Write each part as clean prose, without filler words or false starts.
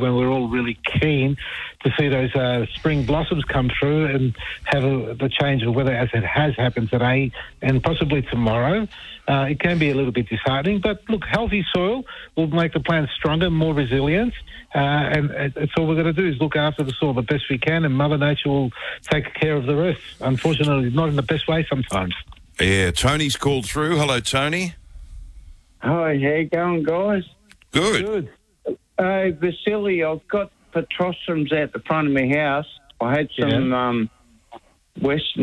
when we're all really keen to see those spring blossoms come through and have the change of weather as it has happened today and possibly tomorrow. It can be a little bit disheartening, but look, healthy soil will make the plants stronger, more resilient, and it's all we're going to do is look after the soil the best we can, and Mother Nature will take care of the rest. Unfortunately, not in the best way sometimes. Yeah, Tony's called through. Hello, Tony. Hi, how you going, guys? Good. Vasily, I've got petrostrums out the front of my house. I had some West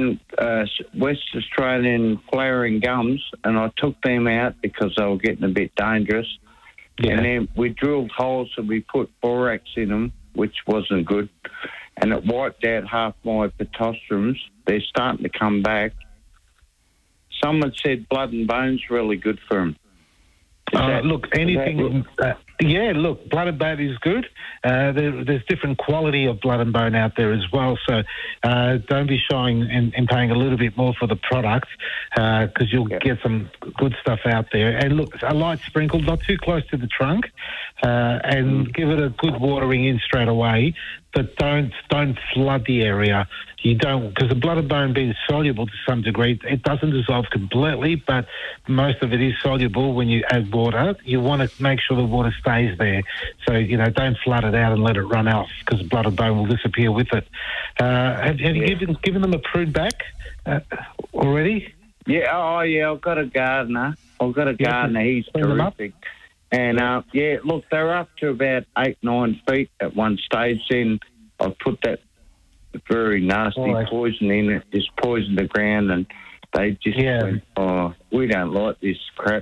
Australian flowering gums, and I took them out because they were getting a bit dangerous. Yeah. And then we drilled holes and we put borax in them, which wasn't good, and it wiped out half my petrostrums. They're starting to come back. Someone said blood and bone's really good for them. Look, anything... look, blood and bone is good. There's different quality of blood and bone out there as well, so don't be shying and paying a little bit more for the product because you'll get some good stuff out there. And look, a light sprinkle, not too close to the trunk, and give it a good watering in straight away, but don't flood the area. You don't, because the blood and bone being soluble to some degree, it doesn't dissolve completely, but most of it is soluble when you add water. You want to make sure the water stays there. So, don't flood it out and let it run off because blood and bone will disappear with it. Have you given them a prune back already? Yeah, I've got a gardener. He's terrific. And, look, they're up to about 8-9 feet at one stage. Then I've put that very nasty poison in it, just poisoned the ground, and they just went, we don't like this crap.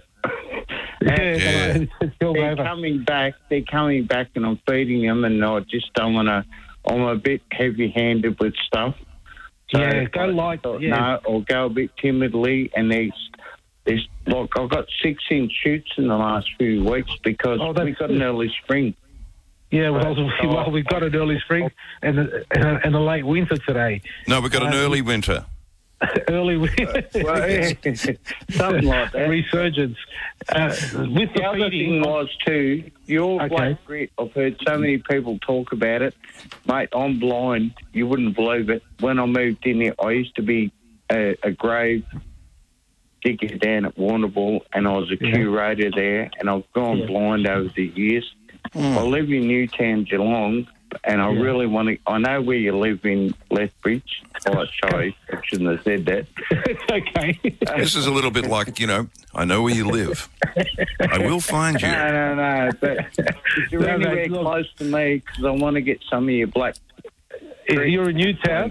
They're coming back, and I'm feeding them, and I just don't want to, I'm a bit heavy-handed with stuff. So go light. No, or go a bit timidly, and there's like I've got 6-inch shoots in the last few weeks because we got an early spring. Yeah, well, we've got an early spring and a late winter today. No, we've got an early winter. Early winter. Something like that. Resurgence. With the other thing was too, your black grit, I've heard so many people talk about it. Mate, I'm blind. You wouldn't believe it. When I moved in here, I used to be a grave digger down at Warrnambool, and I was a curator there, and I've gone blind over the years. I live in Newtown, Geelong, and I really want to... I know where you live in Lethbridge. Oh, sorry, I shouldn't have said that. It's okay. This is a little bit like, I know where you live. I will find you. No. But if you're anywhere close to me, because I want to get some of your black... You're in Newtown?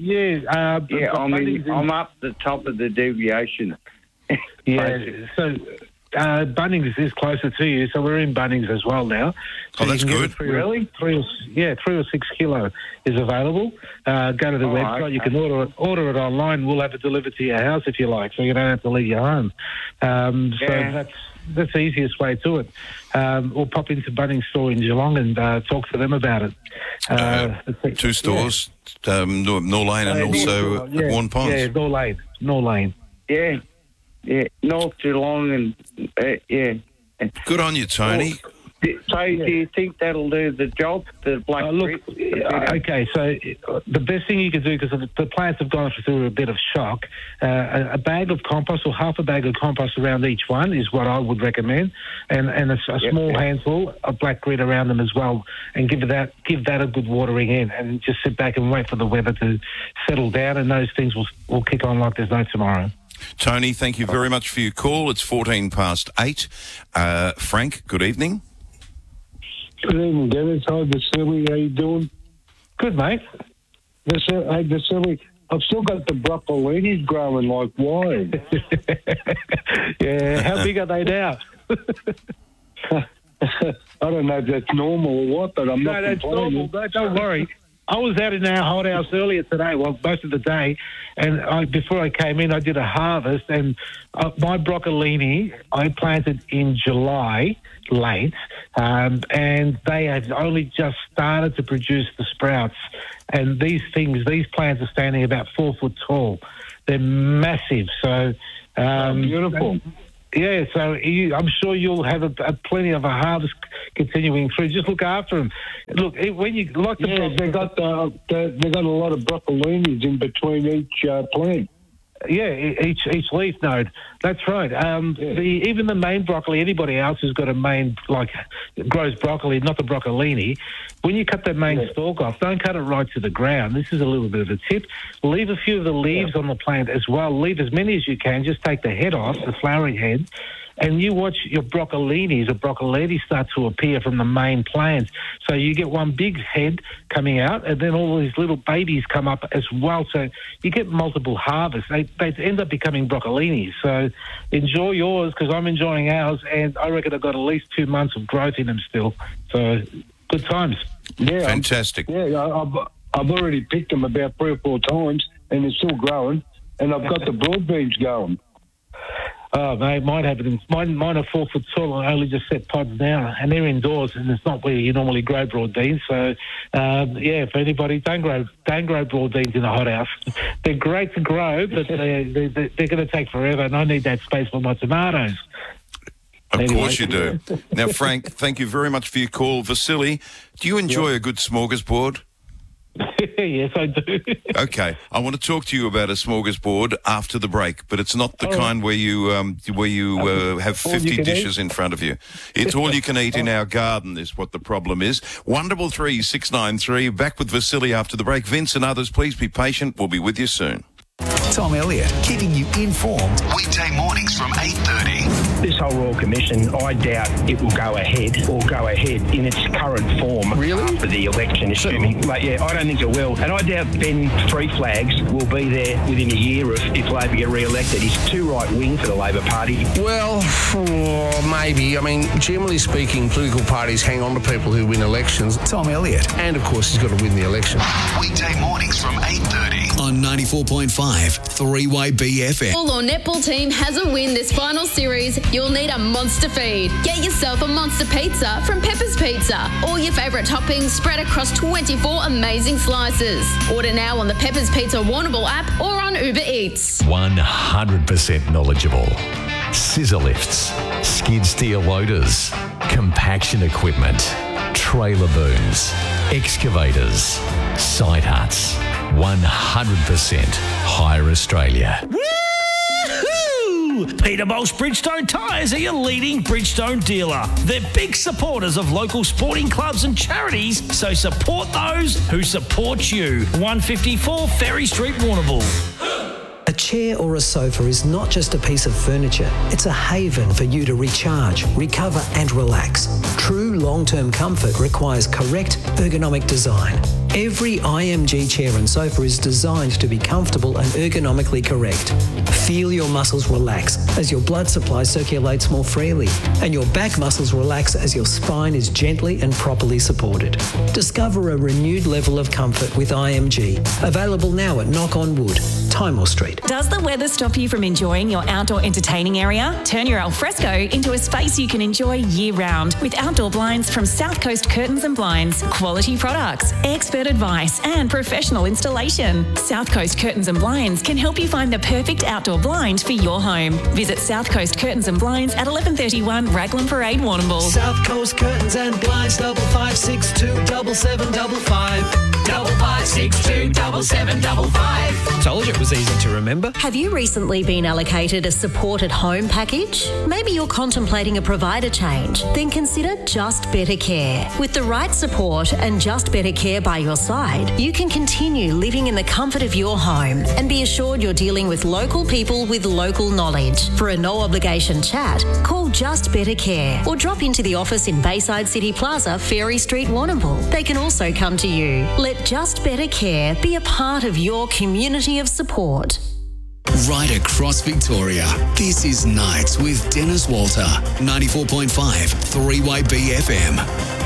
I'm up the top of the deviation. So... Bunnings is closer to you, so we're in Bunnings as well now. So that's good. Really? 3 or 6 kilo is available. Go to the website. Okay. You can order it online. We'll have it delivered to your house if you like, so you don't have to leave your home. So that's the easiest way to it. Or pop into Bunnings store in Geelong and talk to them about it. 2 stores, Nor Lane and also at Warren Ponds. Yeah, Nor Lane. Yeah. Yeah, North Geelong and, Good on you, Tony. So do you think that'll do the job, the black grit? Okay, so the best thing you can do, because the plants have gone through a bit of shock, a bag of compost or half a bag of compost around each one is what I would recommend, and a small handful of black grit around them as well, and give that a good watering in, and just sit back and wait for the weather to settle down, and those things will kick on like there's no tomorrow. Tony, thank you very much for your call. It's 8:14. Frank, good evening. Good evening, Dennis. Hi, Vasily. How you doing? Good, mate. Vasily, I've still got the broccolinis growing like wild. Yeah, how big are they now? I don't know if that's normal or what, but I'm not complaining. No, that's normal. Don't worry. I was out in our hothouse earlier today, most of the day, and before I came in, I did a harvest, and my broccolini I planted in July, late, and they had only just started to produce the sprouts, and these plants are standing about 4 foot tall. They're massive, so... beautiful. Yeah, so I'm sure you'll have plenty of a harvest continuing through. Just look after them. Look, when you like the they got a lot of broccolinis in between each plant. Yeah, each leaf node. That's right. Even the main broccoli, anybody else who's got a main, grows broccoli, not the broccolini, when you cut that main stalk off, don't cut it right to the ground. This is a little bit of a tip. Leave a few of the leaves on the plant as well. Leave as many as you can. Just take the head off, the flowering head, and you watch your broccolinis or broccoletti start to appear from the main plant. So you get one big head coming out, and then all these little babies come up as well. So you get multiple harvests. They end up becoming broccolinis. So enjoy yours, because I'm enjoying ours, and I reckon I've got at least 2 months of growth in them still. So good times. Yeah, fantastic. I've already picked them about 3 or 4 times, and they're still growing. And I've got the broad beans going. Oh, mate, mine are 4 foot tall, and I only just set pods now, and they're indoors, and it's not where you normally grow broad beans. So, for anybody, don't grow broad beans in a hothouse. They're great to grow, but they're going to take forever, and I need that space for my tomatoes. Of course you do. Now, Frank, thank you very much for your call. Vasily, do you enjoy a good smorgasbord? Yes, I do. Okay, I want to talk to you about a smorgasbord after the break, but it's not the kind where you have 50 dishes in front of you. It's all you can eat in our garden is what the problem is. 133 693. Back with Vasily after the break. Vince and others, please be patient. We'll be with you soon. Tom Elliott, keeping you informed. Weekday mornings from 8:30. This whole Royal Commission, I doubt it will go ahead in its current form. Really? After the election, assuming. I don't think it will. And I doubt Ben Three Flags will be there within a year if Labor get re-elected. He's too right-wing for the Labor Party. Well, maybe. I mean, generally speaking, political parties hang on to people who win elections. Tom Elliott. And, of course, he's got to win the election. Weekday mornings from 8:30. On 94.5 3-Way BFM. All netball team has a win this final series. You'll need a monster feed. Get yourself a monster pizza from Pepper's Pizza. All your favourite toppings spread across 24 amazing slices. Order now on the Pepper's Pizza Warrnambool app or on Uber Eats. 100% knowledgeable. Scissor lifts, skid steer loaders, compaction equipment, trailer booms, excavators, site huts. 100% Hire Australia. Woo-hoo! Peterbolt's Bridgestone Tyres are your leading Bridgestone dealer. They're big supporters of local sporting clubs and charities, so support those who support you. 154 Ferry Street, Warrnambool. A chair or a sofa is not just a piece of furniture. It's a haven for you to recharge, recover and relax. True long-term comfort requires correct ergonomic design. Every IMG chair and sofa is designed to be comfortable and ergonomically correct. Feel your muscles relax as your blood supply circulates more freely, and your back muscles relax as your spine is gently and properly supported. Discover a renewed level of comfort with IMG. Available now at Knock on Wood, Timor Street. Does the weather stop you from enjoying your outdoor entertaining area? Turn your alfresco into a space you can enjoy year-round with outdoor blinds from South Coast Curtains and Blinds. Quality products, expert advice and professional installation. South Coast Curtains and Blinds can help you find the perfect outdoor blind for your home. Visit South Coast Curtains and Blinds at 1131 Raglan Parade, Warrnambool. South Coast Curtains and Blinds, 5562 7755. 5562 7755. Told you it was easy to remember. Have you recently been allocated a support at home package? Maybe you're contemplating a provider change. Then consider Just Better Care. With the right support and Just Better Care by your side, you can continue living in the comfort of your home and be assured you're dealing with local people with local knowledge. For a no-obligation chat, call Just Better Care or drop into the office in Bayside City Plaza, Ferry Street, Warrnambool. They can also come to you. Let Just Better Care be a part of your community of support. Right across Victoria, this is Nights with Dennis Walter, 94.5 3-Way BFM.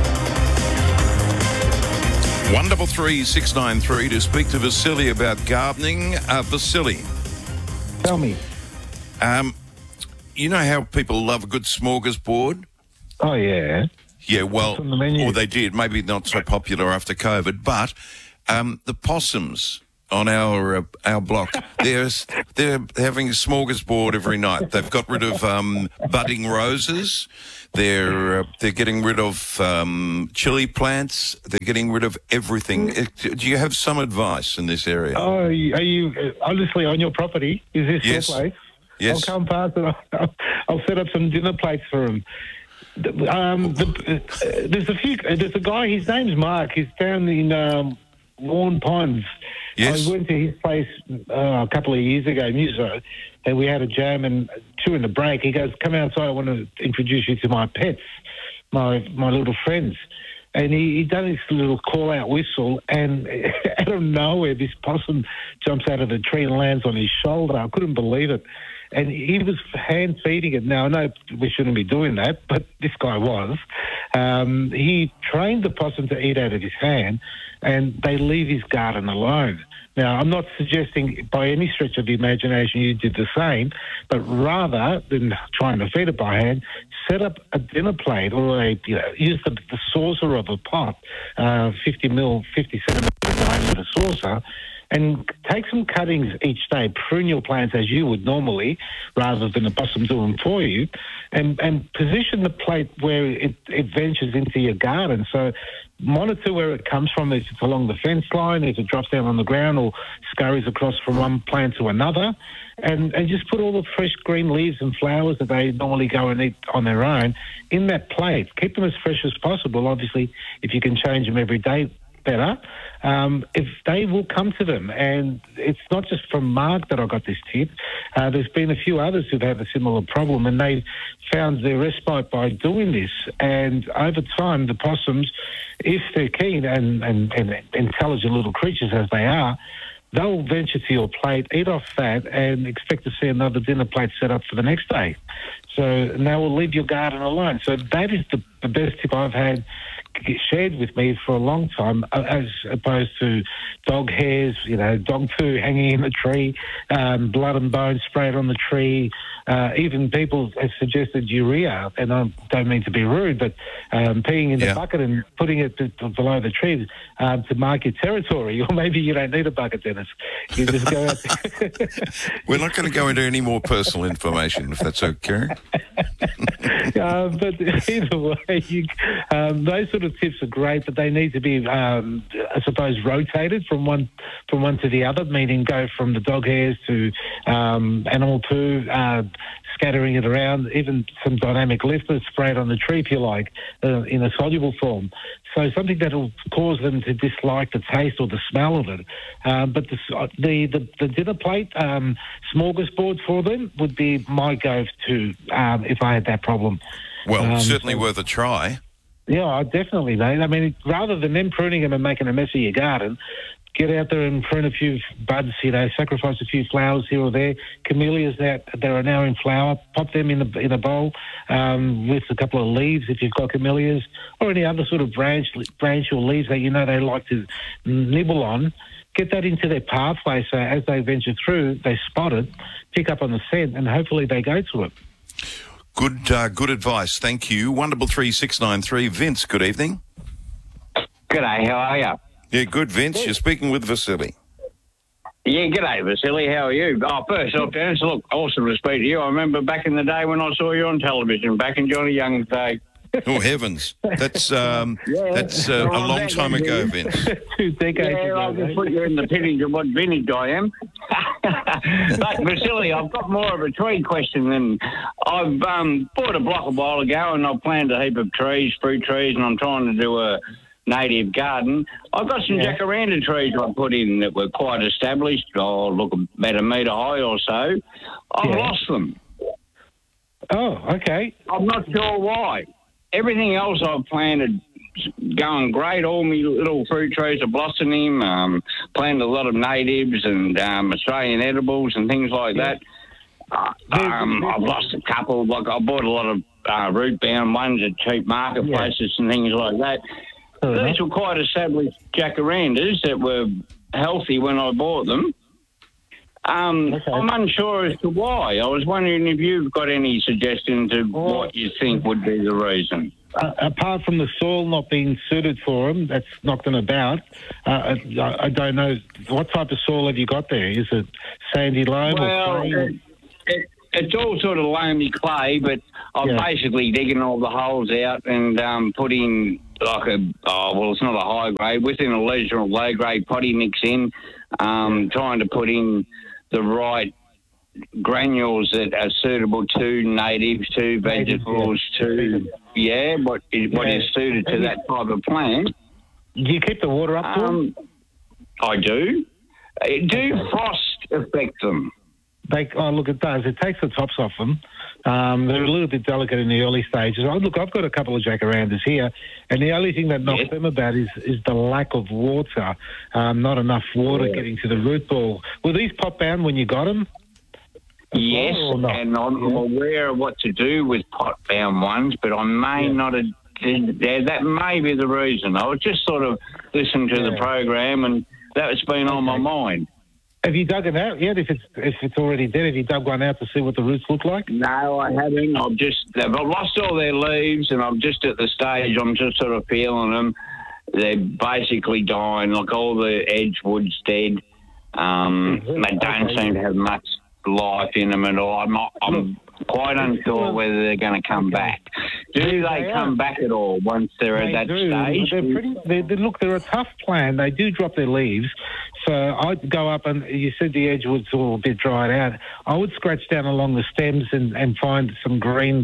133 693 to speak to Vasily about gardening. Vasily. Tell me. You know how people love a good smorgasbord? Oh, yeah. Yeah, well, from the menu. Or they did. Maybe not so popular after COVID, but the possums on our block. They're having a smorgasbord every night. They've got rid of budding roses. They're getting rid of chili plants. They're getting rid of everything. Do you have some advice in this area? Oh, are you honestly on your property? Is this your place? Yes. I'll come past and I'll set up some dinner plates for them. There's a guy. His name's Mark. He's down in Lawn Ponds. Yes. I went to his place a couple of years ago, Muso, and we had a jam and during the break he goes, "Come outside. I want to introduce you to my pets, my little friends." And he done this little call-out whistle, and out of nowhere, this possum jumps out of the tree and lands on his shoulder. I couldn't believe it. And he was hand-feeding it. Now, I know we shouldn't be doing that, but this guy was. He trained the possum to eat out of his hand, and they leave his garden alone. Now, I'm not suggesting by any stretch of the imagination you did the same, but rather than trying to feed it by hand, set up a dinner plate or use the saucer of a pot, 50 centimetre diameter saucer, and take some cuttings each day, prune your plants as you would normally, rather than the possum do them for you, and position the plate where it ventures into your garden. So monitor where it comes from, if it's along the fence line, if it drops down on the ground or scurries across from one plant to another, and just put all the fresh green leaves and flowers that they normally go and eat on their own in that plate. Keep them as fresh as possible. Obviously, if you can change them every day, better. If they will come to them, and it's not just from Mark that I got this tip. There's been a few others who've had a similar problem, and they found their respite by doing this. And over time, the possums, if they're keen and intelligent little creatures as they are, they'll venture to your plate, eat off that, and expect to see another dinner plate set up for the next day. So, and they will leave your garden alone. So that is the best tip I've had shared with me for a long time, as opposed to dog hairs, dog poo hanging in the tree, blood and bones sprayed on the tree. Even people have suggested urea, and I don't mean to be rude, but peeing in the bucket and putting it below the tree to mark your territory. Or maybe you don't need a bucket, Dennis. You just go out there. We're not going to go into any more personal information, if that's okay. But either way, those sort of tips are great, but they need to be, I suppose, rotated from one to the other, meaning go from the dog hairs to animal poo, scattering it around, even some dynamic lifters sprayed on the tree, if you like, in a soluble form. So something that will cause them to dislike the taste or the smell of it. But the dinner plate smorgasbord for them would be my go-to if I had that problem. Well, certainly worth a try. Yeah, definitely, mate. I mean, rather than them pruning them and making a mess of your garden, get out there and prune a few buds, sacrifice a few flowers here or there. Camellias that are now in flower, pop them in a bowl with a couple of leaves if you've got camellias, or any other sort of branch or leaves that they like to nibble on. Get that into their pathway so as they venture through, they spot it, pick up on the scent, and hopefully they go to it. Good advice. Thank you. 133-693. Vince, good evening. G'day, how are you? Yeah, good, Vince. You're speaking with Vasily. Yeah, g'day, Vasily. How are you? Oh, first off, Dennis, look, awesome to speak to you. I remember back in the day when I saw you on television, back in Johnny Young's day. Oh, heavens. That's a long time ago, Vince. 2 decades ago. I'll just put you in the pitting of what vintage I am. But, Vasily, I've got more of a tree question than... I've bought a block a while ago and I've planted a heap of trees, fruit trees, and I'm trying to do a native garden. I've got some jacaranda trees I put in that were quite established, look about a metre high or so. I've lost them. Oh, okay. I'm not sure why. Everything else I've planted going great. All my little fruit trees are blossoming. Planted a lot of natives and Australian edibles and things like that. I've lost a couple. Like I bought a lot of root-bound ones at cheap marketplaces and things like that. These were quite established jacarandas that were healthy when I bought them. I'm unsure as to why. I was wondering if you've got any suggestion to what you think would be the reason. apart from the soil not being suited for them, that's knocked them about. I don't know. What type of soil have you got there? Is it sandy loam or clay? It's all sort of loamy clay, but I'm basically digging all the holes out and putting like it's not a high grade, within a leisure or low grade potty mix in, trying to put in the right granules that are suitable to natives, to vegetables, what is suited to that type of plant. Do you keep the water up to them? I do. Do frost affect them? Look, it does. It takes the tops off them. They're a little bit delicate in the early stages. Look, I've got a couple of jacarandas here, and the only thing that knocks them about is the lack of water, not enough water getting to the root ball. Were these pot-bound when you got them? Yes, and I'm aware of what to do with pot-bound ones, but I may not have... That may be the reason. I was just sort of listening to the program, and that's been on my mind. Have you dug it out yet? If it's already dead, have you dug one out to see what the roots look like? No, I haven't. They've lost all their leaves, and I'm just at the stage. I'm just sort of feeling them. They're basically dying. Like all the edgewood's dead. They don't seem to have much life in them at all. I'm quite unsure whether they're going to come back. Do they come back at all once they're at that stage? Look, they're a tough plant. They do drop their leaves. So I'd go up, and you said the edgewood's all a bit dried out. I would scratch down along the stems and find some green,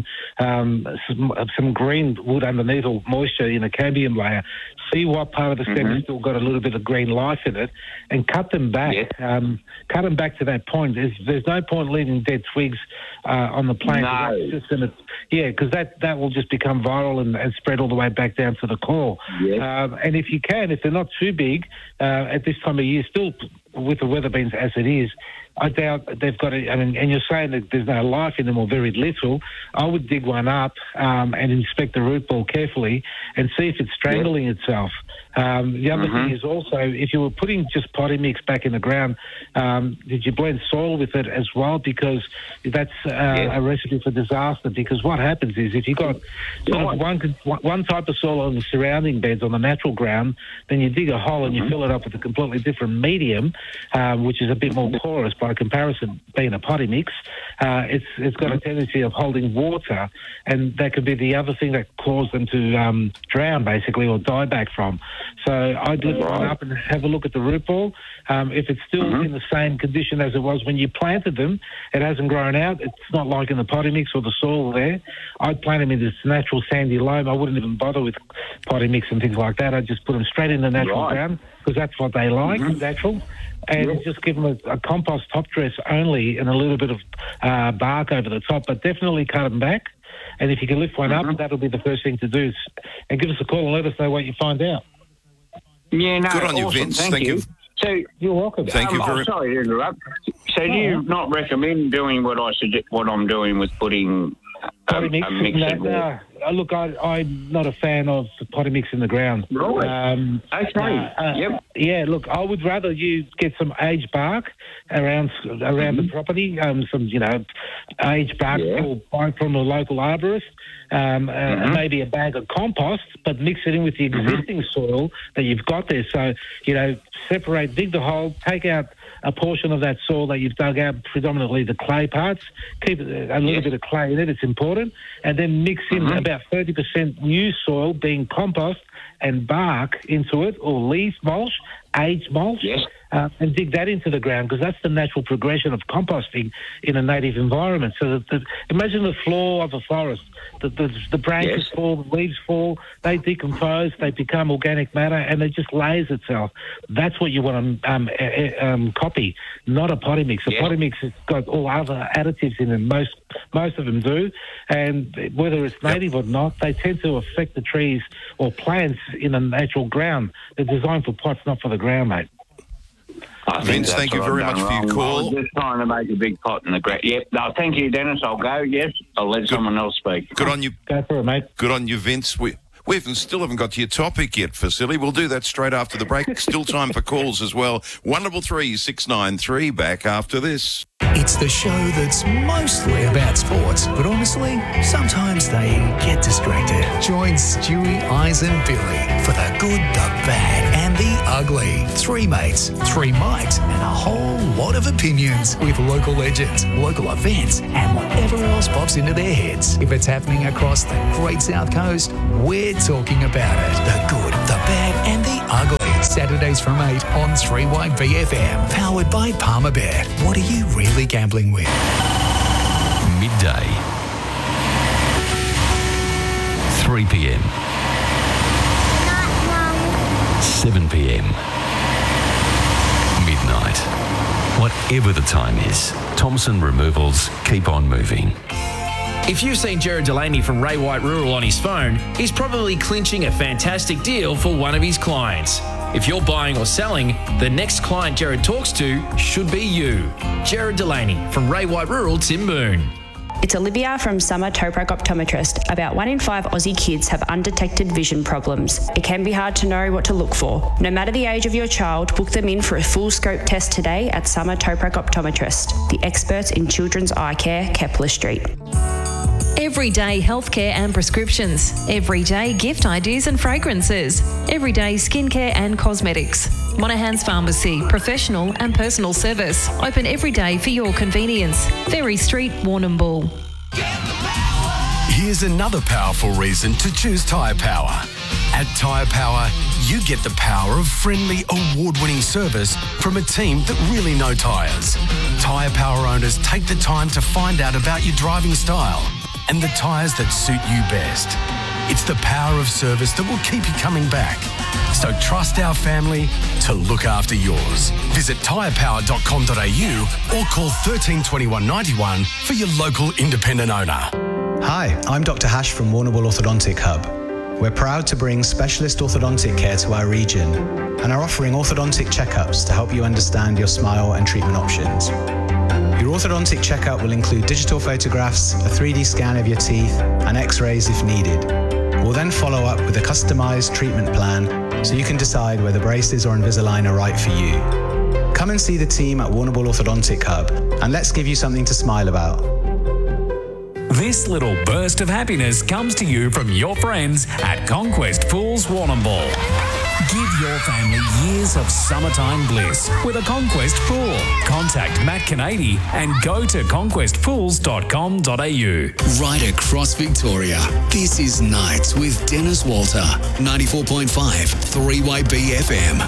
some green wood underneath, or moisture in the cambium layer. See what part of the stem has still got a little bit of green life in it, and cut them back. Cut them back to that point. There's no point leaving dead twigs on the plant. No. Because that will just become viral and spread all the way back down to the core. And if you can, if they're not too big, at this time of year, still with the weather beans as it is, I doubt they've got it. And you're saying that there's no life in them or very little. I would dig one up and inspect the root ball carefully and see if it's strangling itself. The other thing is also, if you were putting just potty mix back in the ground, did you blend soil with it as well? Because that's a recipe for disaster. Because what happens is, if you've got sort of one type of soil on the surrounding beds on the natural ground, then you dig a hole and you fill it up with a completely different medium, which is a bit more porous by comparison, being a potty mix. It's got a tendency of holding water, and that could be the other thing that caused them to drown, basically, or die back from. So I'd lift one up and have a look at the root ball. If it's still in the same condition as it was when you planted them, it hasn't grown out. It's not like in the potty mix or the soil there. I'd plant them in this natural sandy loam. I wouldn't even bother with potty mix and things like that. I'd just put them straight in the natural ground, because that's what they like, natural. And just give them a compost top dress only and a little bit of bark over the top, but definitely cut them back. And if you can lift one up, that'll be the first thing to do. And give us a call and let us know what you find out. Yeah, no, good on you, Vince. Thank you. So you're welcome. Thank you very much. Sorry to interrupt. So do you not recommend doing what I'm doing with putting potty mix? Look, I'm not a fan of potty mix in the ground. Right. Yeah, look, I would rather you get some aged bark around the property, some aged bark or buy from a local arborist, maybe a bag of compost, but mix it in with the existing soil that you've got there. So, separate, dig the hole, take out a portion of that soil that you've dug out, predominantly the clay parts, keep a little bit of clay in it, it's important, and then mix in about 30% new soil, being compost, and bark into it, or leaf mulch, aged mulch, and dig that into the ground, because that's the natural progression of composting in a native environment. So imagine the floor of a forest. The branches fall, the leaves fall, they decompose, they become organic matter, and it just layers itself. That's what you want to copy, not a potty mix. A potty mix has got all other additives in it. Most of them do, and whether it's native or not, they tend to affect the trees or plants in a natural ground. They're designed for pots, not for the ground, mate. Vince, thank you very much for your call. I was just trying to make a big pot in the ground. Yep. No, thank you, Dennis. I'll go. Yes, I'll let someone else speak. Good on you. Go for it, mate. Good on you, Vince. We We still haven't got to your topic yet, Vasily. We'll do that straight after the break. Still time for calls as well. 133 693 back after this. It's the show that's mostly about sports, but honestly, sometimes they get distracted. Join Stewie, Eyes and Billy for the good, the bad and the ugly. Three mates, three mites and a whole lot of opinions with local legends, local events and whatever else pops into their heads. If it's happening across the Great South Coast, we're talking about it. The good, the bad and the ugly. Saturdays from 8 on 3YBFM. Powered by Palmerbet. What are you really gambling with? Midday. 3 p.m. 7 p.m. Midnight. Whatever the time is, Thompson Removals keep on moving. If you've seen Jared Delaney from Ray White Rural on his phone, he's probably clinching a fantastic deal for one of his clients. If you're buying or selling, the next client Jared talks to should be you. Jared Delaney from Ray White Rural, Timboon. It's Olivia from Summer Toprac Optometrist. About 1 in 5 Aussie kids have undetected vision problems. It can be hard to know what to look for. No matter the age of your child, book them in for a full scope test today at Summer Toprac Optometrist, the experts in children's eye care, Kepler Street. Everyday healthcare and prescriptions. Everyday gift ideas and fragrances. Everyday skincare and cosmetics. Monaghan's Pharmacy, professional and personal service. Open every day for your convenience. Ferry Street, Warrnambool. Here's another powerful reason to choose Tyre Power. At Tyre Power, you get the power of friendly, award-winning service from a team that really know tyres. Tyre Power owners take the time to find out about your driving style and the tyres that suit you best. It's the power of service that will keep you coming back. So trust our family to look after yours. Visit tyrepower.com.au or call 13 21 91 for your local independent owner. Hi, I'm Dr. Hash from Warrnambool Orthodontic Hub. We're proud to bring specialist orthodontic care to our region and are offering orthodontic checkups to help you understand your smile and treatment options. Your orthodontic checkup will include digital photographs, a 3D scan of your teeth, and x-rays if needed. We'll then follow up with a customised treatment plan so you can decide whether braces or Invisalign are right for you. Come and see the team at Warrnambool Orthodontic Hub and let's give you something to smile about. This little burst of happiness comes to you from your friends at Conquest Pools Warrnambool. Give your family years of summertime bliss with a Conquest pool. Contact Matt Canady and go to conquestpools.com.au. Right across Victoria, this is Nights with Dennis Walter, 94.5 3YBFM.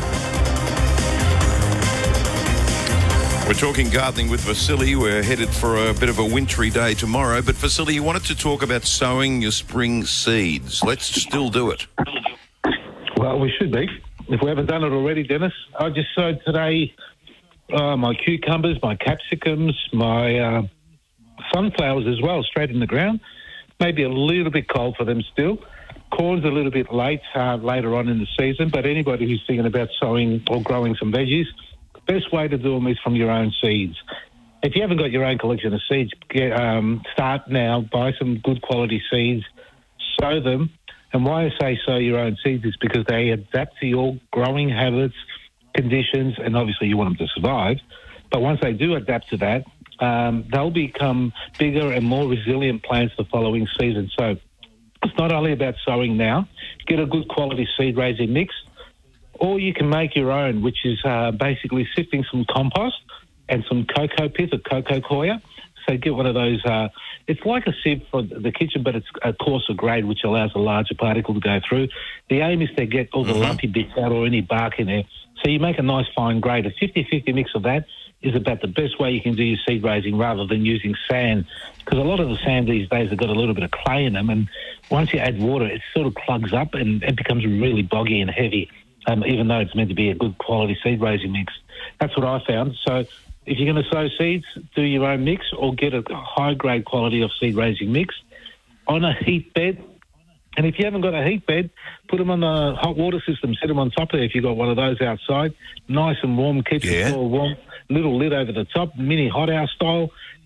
We're talking gardening with Vasily. We're headed for a bit of a wintry day tomorrow. But Vasily, you wanted to talk about sowing your spring seeds. Let's still do it. Well, we should be. If we haven't done it already, Dennis. I just sowed today my cucumbers, my capsicums, my sunflowers as well, straight in the ground. Maybe a little bit cold for them still. Corn's a little bit late, later on in the season, but anybody who's thinking about sowing or growing some veggies, the best way to do them is from your own seeds. If you haven't got your own collection of seeds, start now, buy some good quality seeds, sow them. And why I say sow your own seeds is because they adapt to your growing habits, conditions, and obviously you want them to survive. But once they do adapt to that, they'll become bigger and more resilient plants the following season. So it's not only about sowing now. Get a good quality seed raising mix, or you can make your own, which is basically sifting some compost and some cocoa pith or cocoa coir. So get one of those, it's like a sieve for the kitchen, but it's a coarser grade, which allows a larger particle to go through. The aim is to get all the lumpy bits out or any bark in there. So you make a nice fine grade. A 50-50 mix of that is about the best way you can do your seed raising rather than using sand, because a lot of the sand these days have got a little bit of clay in them, and once you add water, it sort of plugs up and it becomes really boggy and heavy, even though it's meant to be a good quality seed raising mix. That's what I found. So if you're going to sow seeds, do your own mix or get a high-grade quality of seed-raising mix on a heat bed. And if you haven't got a heat bed, put them on the hot water system. Set them on top there if you've got one of those outside. Nice and warm, keeps the soil warm. Little lid over the top, mini hothouse style.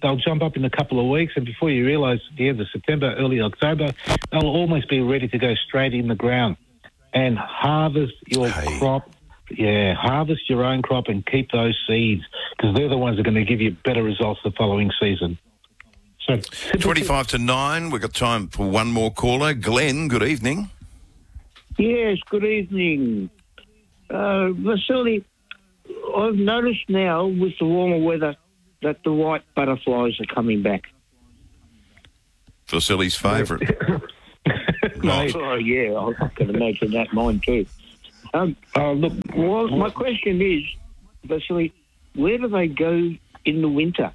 they'll jump up in a couple of weeks, and before you realise, at the end of September, early October, they'll almost be ready to go straight in the ground and harvest your crop. Yeah, harvest your own crop and keep those seeds because they're the ones that are going to give you better results the following season. So 25 to 9, we've got time for one more caller. Glenn, good evening. Yes, good evening. Vasily, I've noticed now with the warmer weather that the white butterflies are coming back. Vasily's favourite. Oh, yeah, I can imagine that, mine too. Look, well, my question is, Vasily, where do they go in the winter?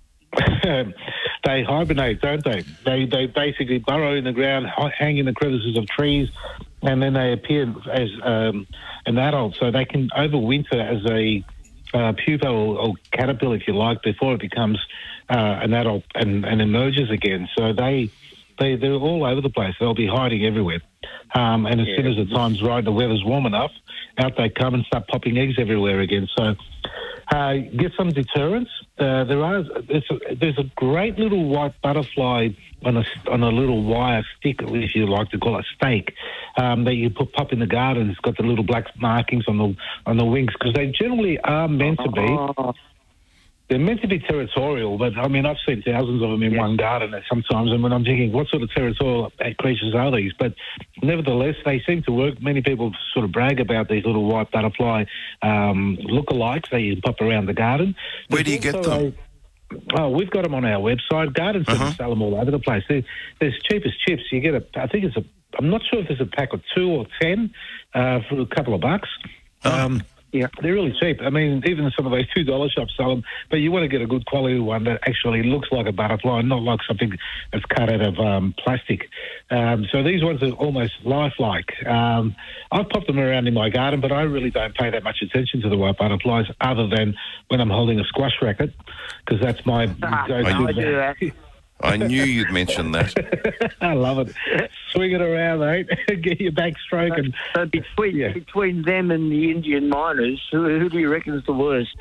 They hibernate, don't they? They basically burrow in the ground, hang in the crevices of trees, and then they appear as an adult. So they can overwinter as a pupa or caterpillar, if you like, before it becomes an adult and emerges again. So they're all over the place. They'll be hiding everywhere. And as soon as the time's right, the weather's warm enough, out they come and start popping eggs everywhere again. So get some deterrents. There's a great little white butterfly on a little wire stick, if you like to call it, stake, that you pop in the garden. It's got the little black markings on the wings because they generally are meant to be. They're meant to be territorial, but I mean, I've seen thousands of them in one garden sometimes, and when I'm thinking, what sort of territorial creatures are these? But nevertheless, they seem to work. Many people sort of brag about these little white butterfly lookalikes that you pop around the garden. Where do you get them? We've got them on our website. Gardens sell them all over the place. They're as cheap as chips. You get I'm not sure if there's a pack of 2 or 10 for a couple of bucks. Yeah, they're really cheap. I mean, even some of those $2 shops sell them, but you want to get a good quality one that actually looks like a butterfly, not like something that's cut out of plastic. So these ones are almost lifelike. I've popped them around in my garden, but I really don't pay that much attention to the white butterflies other than when I'm holding a squash racket, because that's my go-to. I knew you'd mention that. I love it. Swing it around, mate. Get your back stroking. So between them and the Indian miners, who do you reckon is the worst?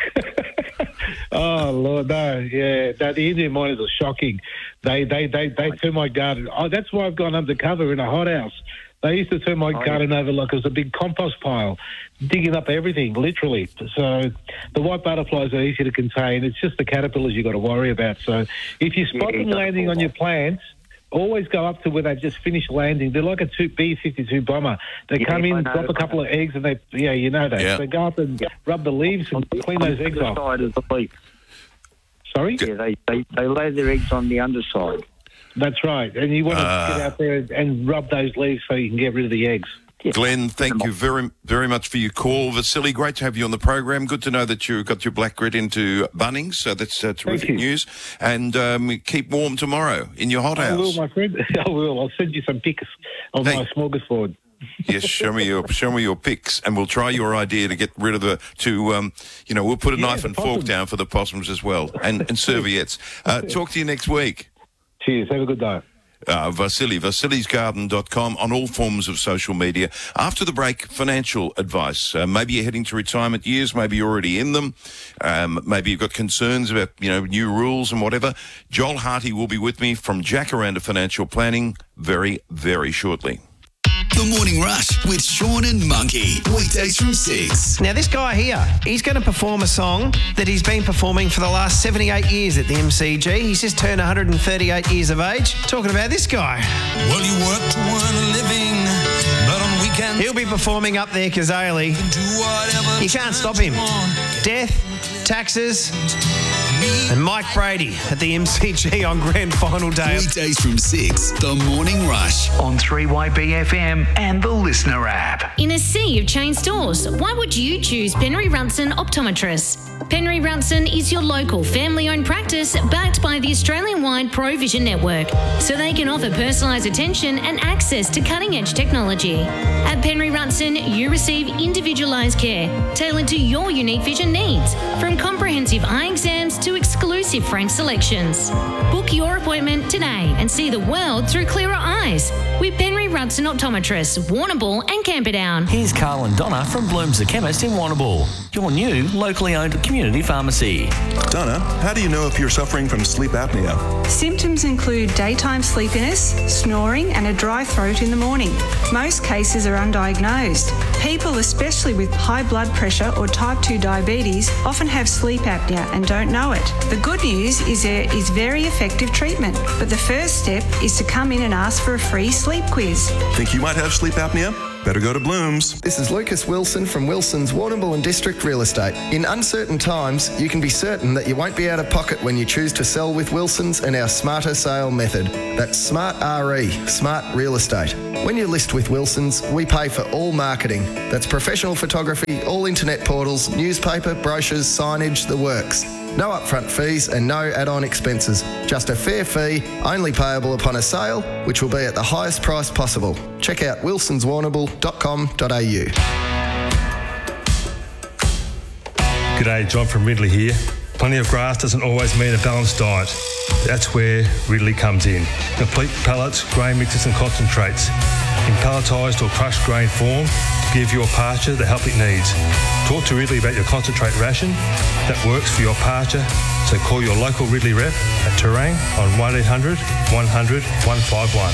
Oh, Lord, no. Yeah, the Indian miners are shocking. They turn my garden. Oh, that's why I've gone undercover in a hothouse. They used to turn my garden over like it was a big compost pile, digging up everything, literally. So the white butterflies are easy to contain. It's just the caterpillars you've got to worry about. So if you spot them landing on your plants, always go up to where they've just finished landing. They're like a B-52 bomber. They come in, drop a couple of eggs, and you know that. They go up and rub the leaves and clean those eggs off. Sorry? Yeah, they lay their eggs on the underside. That's right. And you want to get out there and rub those leaves so you can get rid of the eggs. Glenn, thank you very, very much for your call. Vasily, great to have you on the program. Good to know that you got your black grit into Bunnings, so that's terrific news. And keep warm tomorrow in your hothouse. I will, my friend. I will. I'll send you some pics of my smorgasbord. Yes, show me your pics, and we'll try your idea to get rid of we'll put a knife and fork down for the possums as well, and serviettes. Talk to you next week. Cheers. Have a good day. Vasily, vasilysgarden.com, on all forms of social media. After the break, financial advice. Maybe you're heading to retirement years, maybe you're already in them. Maybe you've got concerns about, new rules and whatever. Joel Harty will be with me from Jacaranda Financial Planning very, very shortly. The Morning Rush with Sean and Monkey. Weekdays from 6. Now, this guy here, he's going to perform a song that he's been performing for the last 78 years at the MCG. He's just turned 138 years of age. Talking about this guy. Well, you work to earn a living, but on weekends... He'll be performing up there, Kazali. You can't stop him. Death, taxes... and Mike Brady at the MCG on Grand Final Day. Weekdays from 6, The Morning Rush. On 3YBFM and the Listener app. In a sea of chain stores, why would you choose Penry Runson Optometrists? Penry Runson is your local family-owned practice backed by the Australian-wide ProVision network, so they can offer personalised attention and access to cutting-edge technology. At Penry Runson, you receive individualised care tailored to your unique vision needs, from comprehensive eye exams to exclusive French selections. Book your appointment today and see the world through clearer eyes with Benry Rudson Optometrists, Warrnambool and Camperdown. Here's Carl and Donna from Bloom's the Chemist in Warrnambool, your new locally owned community pharmacy. Donna, how do you know if you're suffering from sleep apnea? Symptoms include daytime sleepiness, snoring and a dry throat in the morning. Most cases are undiagnosed. People, especially with high blood pressure or type 2 diabetes, often have sleep apnea and don't know it. The good news is there is very effective treatment, but the first step is to come in and ask for a free sleep quiz. Think you might have sleep apnea? Better go to Bloom's. This is Lucas Wilson from Wilson's Warrnambool and District Real Estate. In uncertain times, you can be certain that you won't be out of pocket when you choose to sell with Wilson's and our Smarter Sale method. That's Smart RE, Smart Real Estate. When you list with Wilson's, we pay for all marketing. That's professional photography, all internet portals, newspaper, brochures, signage, the works. No upfront fees and no add-on expenses. Just a fair fee, only payable upon a sale, which will be at the highest price possible. Check out wilsonswarrnambool.com.au. G'day, John from Ridley here. Plenty of grass doesn't always mean a balanced diet. That's where Ridley comes in. Complete pellets, grain mixes and concentrates. In pelletised or crushed grain form to give your pasture the help it needs. Talk to Ridley about your concentrate ration that works for your pasture. So call your local Ridley rep at Terang on 1800 100 151.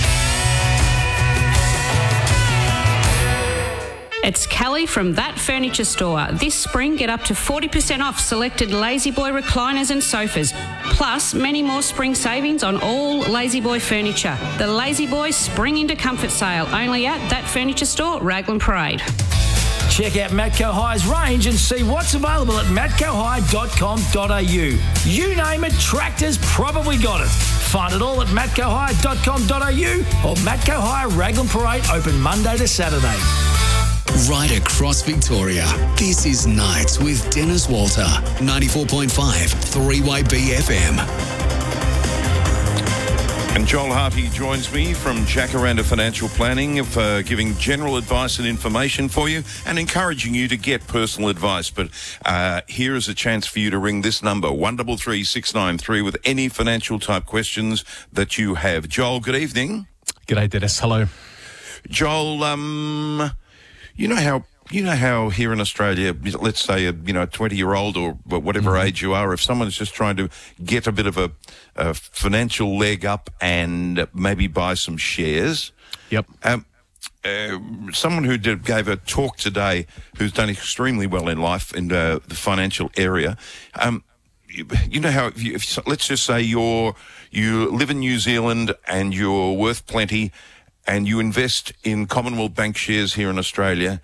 It's Kelly from That Furniture Store. This spring, get up to 40% off selected La-Z-Boy recliners and sofas, plus many more spring savings on all La-Z-Boy furniture. The La-Z-Boy Spring into Comfort sale, only at That Furniture Store, Raglan Parade. Check out Matco High's range and see what's available at matcohigh.com.au. You name it, Tractor's probably got it. Find it all at matcohigh.com.au or Matco High Raglan Parade, open Monday to Saturday. Right across Victoria, this is Nights with Dennis Walter, 94.5 3way BFM. And Joel Harvey joins me from Jacaranda Financial Planning for giving general advice and information for you and encouraging you to get personal advice. But here is a chance for you to ring this number, 133 693, with any financial type questions that you have. Joel, good evening. G'day, Dennis. Hello. Joel, you know how here in Australia, let's say a 20-year-old or whatever age you are, if someone's just trying to get a bit of a financial leg up and maybe buy some shares. Yep. Someone who gave a talk today who's done extremely well in life in the financial area. You know how if let's just say you live in New Zealand and you're worth plenty, and you invest in Commonwealth Bank shares here in Australia,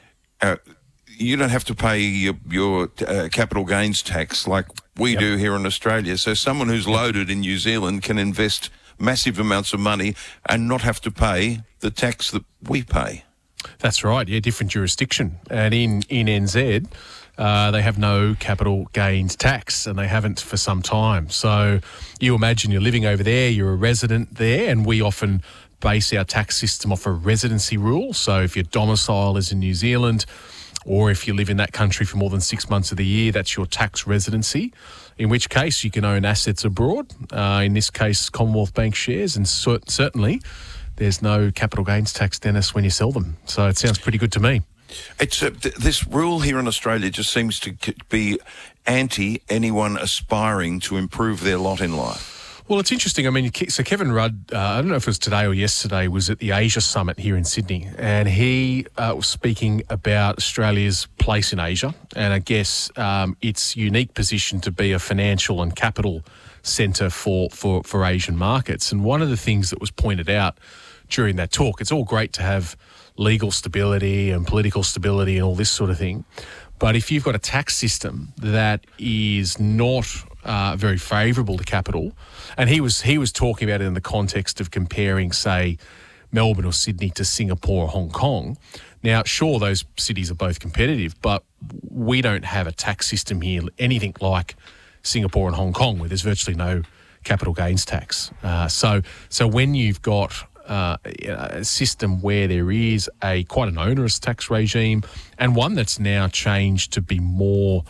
you don't have to pay your capital gains tax like we do here in Australia. So someone who's loaded in New Zealand can invest massive amounts of money and not have to pay the tax that we pay. That's right, yeah, different jurisdiction. And in NZ, they have no capital gains tax, and they haven't for some time. So you imagine you're living over there, you're a resident there, and we often base our tax system off a residency rule. So if your domicile is in New Zealand, or if you live in that country for more than 6 months of the year, that's your tax residency, in which case you can own assets abroad, in this case Commonwealth Bank shares, and certainly there's no capital gains tax, Dennis, when you sell them. So it sounds pretty good to me. It's this rule here in Australia just seems to be anti anyone aspiring to improve their lot in life. Well, it's interesting. I mean, so Kevin Rudd, I don't know if it was today or yesterday, was at the Asia Summit here in Sydney, and he was speaking about Australia's place in Asia, and I guess its unique position to be a financial and capital centre for Asian markets. And one of the things that was pointed out during that talk, it's all great to have legal stability and political stability and all this sort of thing, but if you've got a tax system that is not very favourable to capital, and he was talking about it in the context of comparing, say, Melbourne or Sydney to Singapore or Hong Kong. Now, sure, those cities are both competitive, but we don't have a tax system here anything like Singapore and Hong Kong, where there's virtually no capital gains tax. So when you've got a system where there is quite an onerous tax regime, and one that's now changed to be more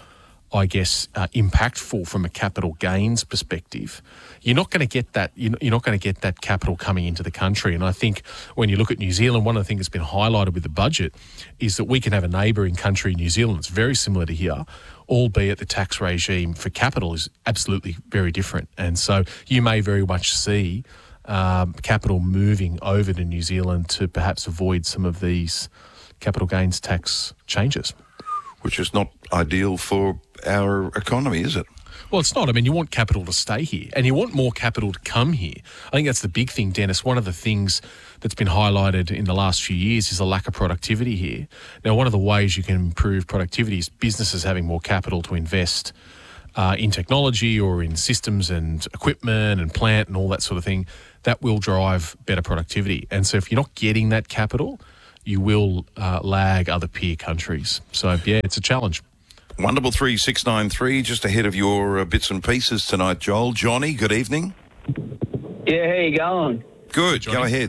impactful from a capital gains perspective, you're not going to get that. You're not going to get that capital coming into the country. And I think when you look at New Zealand, one of the things that's been highlighted with the budget is that we can have a neighbouring country, New Zealand, that's very similar to here, albeit the tax regime for capital is absolutely very different. And so you may very much see capital moving over to New Zealand to perhaps avoid some of these capital gains tax changes. Which is not ideal for our economy, is it? Well, it's not. I mean, you want capital to stay here and you want more capital to come here. I think that's the big thing, Dennis. One of the things that's been highlighted in the last few years is the lack of productivity here. Now, one of the ways you can improve productivity is businesses having more capital to invest in technology or in systems and equipment and plant and all that sort of thing. That will drive better productivity. And so if you're not getting that capital, you will lag other peer countries. So, yeah, it's a challenge. Wonderful 3693, just ahead of your bits and pieces tonight, Joel. Johnny, good evening. Yeah, how you going? Good, Johnny. Go ahead.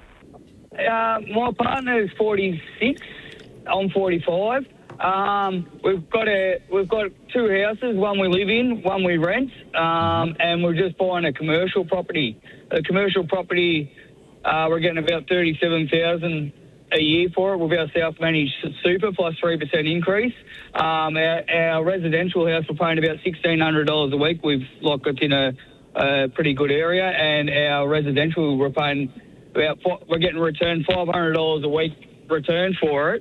My partner is 46. I'm 45. We've got two houses, one we live in, one we rent, and we're just buying a commercial property. A commercial property, we're getting about $37,000 a year for it with our self-managed super plus 3% increase. Our residential house, we're paying about $1,600 a week. We've got in a pretty good area, and our residential we're paying we're getting returned $500 a week return for it.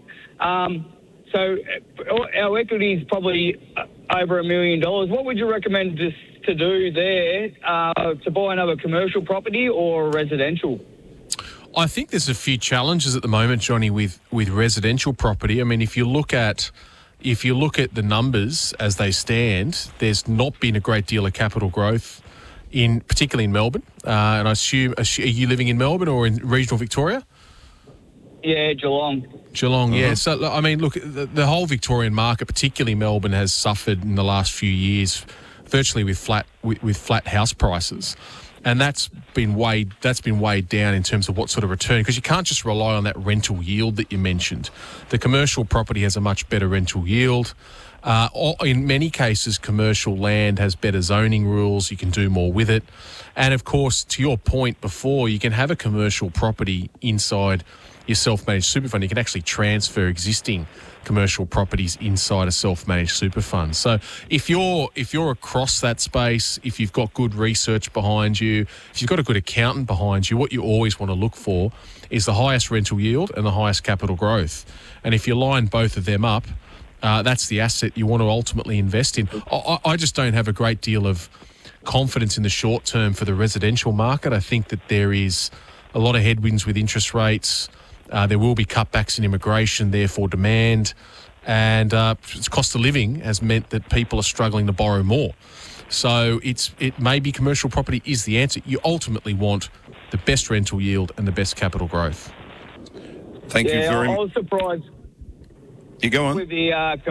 So our equity is probably over $1 million. What would you recommend to do there to buy another commercial property or residential? I think there's a few challenges at the moment, Johnny, with residential property. I mean, if you look at the numbers as they stand, there's not been a great deal of capital growth particularly in Melbourne. And I assume, are you living in Melbourne or in regional Victoria? Yeah, Geelong. Geelong, yeah. So, I mean, look, the whole Victorian market, particularly Melbourne, has suffered in the last few years, virtually with flat house prices. And that's been weighed down in terms of what sort of return, because you can't just rely on that rental yield that you mentioned. The commercial property has a much better rental yield. In many cases, commercial land has better zoning rules. You can do more with it. And of course, to your point before, you can have a commercial property inside your self-managed super fund. You can actually transfer existing commercial properties inside a self-managed super fund. So if you're across that space, if you've got good research behind you, if you've got a good accountant behind you, what you always want to look for is the highest rental yield and the highest capital growth. And if you line both of them up, that's the asset you want to ultimately invest in. I just don't have a great deal of confidence in the short term for the residential market. I think that there is a lot of headwinds with interest rates. There will be cutbacks in immigration, therefore demand, and cost of living has meant that people are struggling to borrow more. So it may be commercial property is the answer. You ultimately want the best rental yield and the best capital growth. Thank you very much. I was surprised. You go on. With the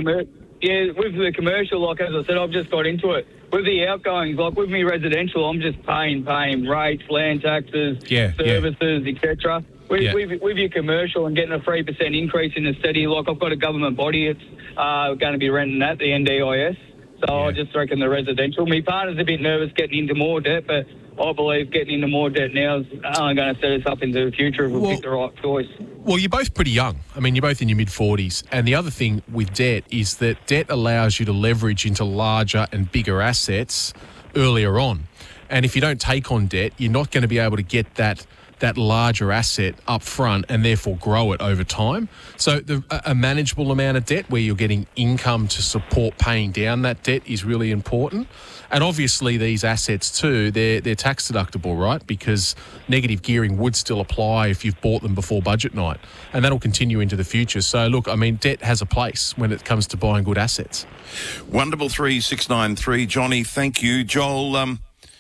with the commercial, like as I said, I've just got into it. With the outgoings, like with me residential, I'm just paying rates, land taxes, services, etc. With your commercial and getting a 3% increase in the steady, like I've got a government body, it's going to be renting that, the NDIS. So I just reckon the residential. My partner's a bit nervous getting into more debt, but I believe getting into more debt now is only going to set us up into the future if we pick the right choice. Well, you're both pretty young. I mean, you're both in your mid-40s. And the other thing with debt is that debt allows you to leverage into larger and bigger assets earlier on. And if you don't take on debt, you're not going to be able to get that larger asset up front and therefore grow it over time. So a manageable amount of debt where you're getting income to support paying down that debt is really important. And obviously these assets too, they're tax deductible, right? Because negative gearing would still apply if you've bought them before budget night. And that'll continue into the future. So look, I mean, debt has a place when it comes to buying good assets. Wonderful 3693. Johnny, thank you. Joel,